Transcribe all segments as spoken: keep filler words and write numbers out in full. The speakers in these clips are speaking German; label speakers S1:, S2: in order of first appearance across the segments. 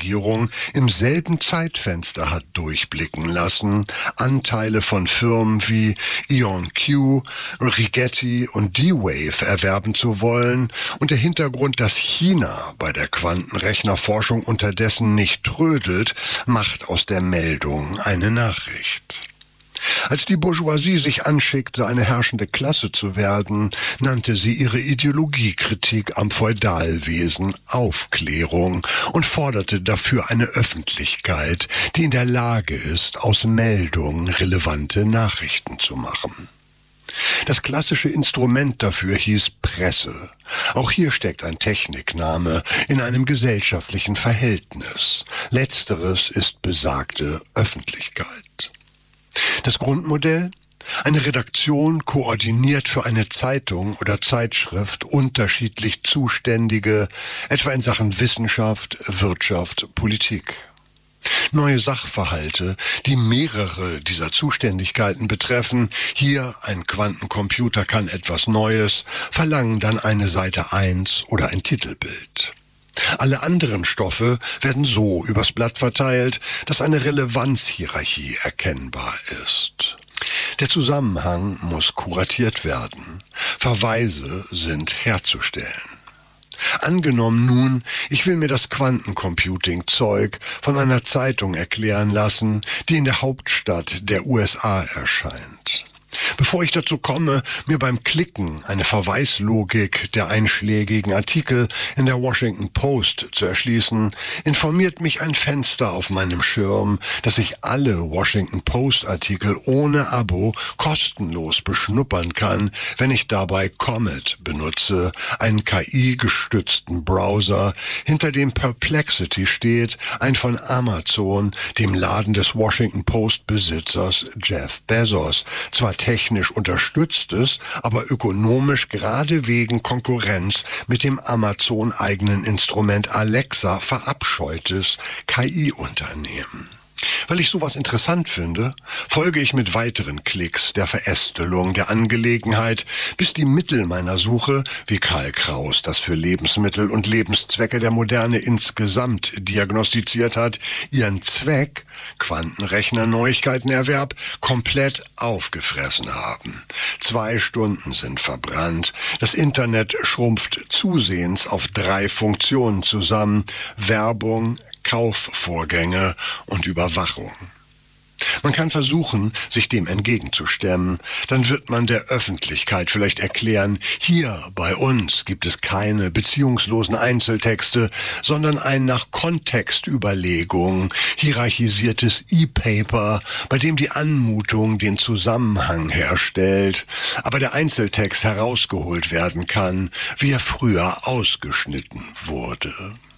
S1: US-Regierung im selben Zeitfenster hat durchblicken lassen, Anteile von Firmen wie IonQ, Rigetti und D-Wave erwerben zu wollen und der Hintergrund, dass China bei der Quantenrechnerforschung unterdessen nicht trödelt, macht aus der Meldung eine Nachricht. Als die Bourgeoisie sich anschickte, eine herrschende Klasse zu werden, nannte sie ihre Ideologiekritik am Feudalwesen Aufklärung und forderte dafür eine Öffentlichkeit, die in der Lage ist, aus Meldungen relevante Nachrichten zu machen. Das klassische Instrument dafür hieß Presse. Auch hier steckt ein Technikname in einem gesellschaftlichen Verhältnis. Letzteres ist besagte Öffentlichkeit. Das Grundmodell? Eine Redaktion koordiniert für eine Zeitung oder Zeitschrift unterschiedlich Zuständige, etwa in Sachen Wissenschaft, Wirtschaft, Politik. Neue Sachverhalte, die mehrere dieser Zuständigkeiten betreffen, hier ein Quantencomputer kann etwas Neues, verlangen dann eine Seite eins oder ein Titelbild. Alle anderen Stoffe werden so übers Blatt verteilt, dass eine Relevanzhierarchie erkennbar ist. Der Zusammenhang muss kuratiert werden. Verweise sind herzustellen. Angenommen nun, ich will mir das Quantencomputing-Zeug von einer Zeitung erklären lassen, die in der Hauptstadt der U S A erscheint. Bevor ich dazu komme, mir beim Klicken eine Verweislogik der einschlägigen Artikel in der Washington Post zu erschließen, informiert mich ein Fenster auf meinem Schirm, dass ich alle Washington Post Artikel ohne Abo kostenlos beschnuppern kann, wenn ich dabei Comet benutze, einen K I-gestützten Browser, hinter dem Perplexity steht, ein von Amazon, dem Laden des Washington Post Besitzers Jeff Bezos, zwar technisch unterstütztes, aber ökonomisch gerade wegen Konkurrenz mit dem Amazon-eigenen Instrument Alexa verabscheutes K I-Unternehmen. Weil ich sowas interessant finde, folge ich mit weiteren Klicks der Verästelung der Angelegenheit, bis die Mittel meiner Suche, wie Karl Kraus das für Lebensmittel und Lebenszwecke der Moderne insgesamt diagnostiziert hat, ihren Zweck, Quantenrechner-Neuigkeitenerwerb, komplett aufgefressen haben. Zwei Stunden sind verbrannt. Das Internet schrumpft zusehends auf drei Funktionen zusammen: Werbung, Kaufvorgänge und Überwachung. Man kann versuchen, sich dem entgegenzustemmen. Dann wird man der Öffentlichkeit vielleicht erklären, hier bei uns gibt es keine beziehungslosen Einzeltexte, sondern ein nach Kontextüberlegung hierarchisiertes E-Paper, bei dem die Anmutung den Zusammenhang herstellt, aber der Einzeltext herausgeholt werden kann, wie er früher ausgeschnitten wurde.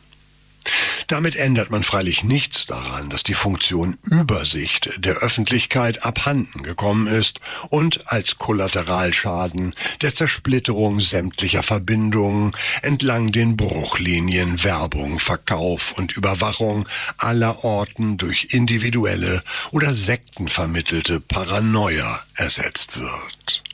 S1: Damit ändert man freilich nichts daran, dass die Funktion Übersicht der Öffentlichkeit abhanden gekommen ist und als Kollateralschaden der Zersplitterung sämtlicher Verbindungen entlang den Bruchlinien Werbung, Verkauf und Überwachung aller Orten durch individuelle oder sektenvermittelte Paranoia ersetzt wird.